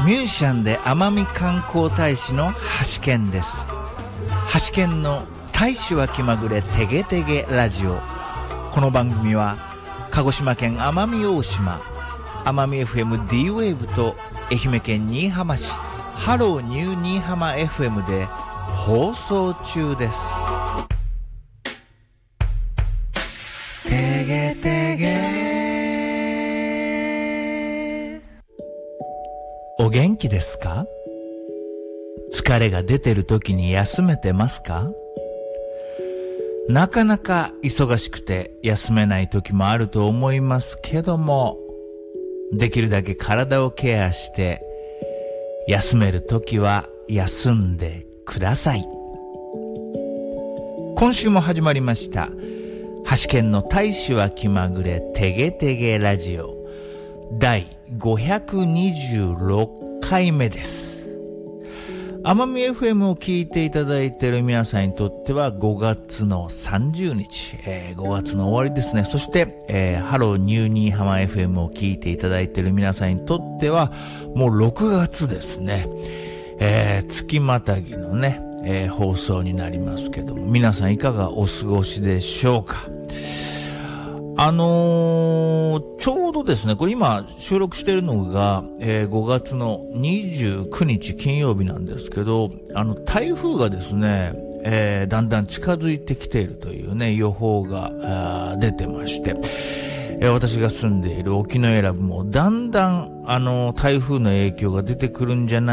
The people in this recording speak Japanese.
ミュージシャンで奄美観光大使の橋健です。橋健の大使は気まぐれてげてげラジオ。この番組は鹿児島県奄美大島、奄美 FM D ウェーブと愛媛県新居浜市ハローニュー新居浜 FM で放送中です。てげてげ。お元気ですか？疲れが出てる時に休めてますか？なかなか忙しくて休めない時もあると思いますけども、できるだけ体をケアして休める時は休んでください。今週も始まりました橋健の大使は気まぐれてげてげラジオ第526回目です。奄美 FM を聞いていただいている皆さんにとっては5月の30日、5月の終わりですね。そして、ハローニューニーハマ FM を聞いていただいている皆さんにとってはもう6月ですね。月またぎのね、放送になりますけども、皆さんいかがお過ごしでしょうか？ちょうどですね、これ今収録しているのが、5月の29日金曜日なんですけど、台風がですね、だんだん近づいてきているというね、予報が出てまして、私が住んでいる沖永良部もだんだん台風の影響が出てくるんじゃない